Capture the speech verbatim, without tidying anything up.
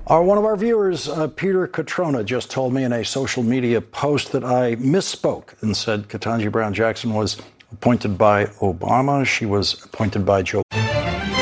Uh, one of our viewers, uh, Peter Catrona, just told me in a social media post that I misspoke and said Ketanji Brown Jackson was appointed by Obama. She was appointed by Joe